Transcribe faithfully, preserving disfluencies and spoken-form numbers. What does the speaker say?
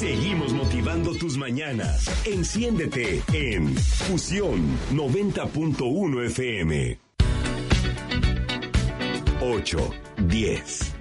Seguimos motivando tus mañanas. Enciéndete en Fusión noventa punto uno F M. ocho, diez.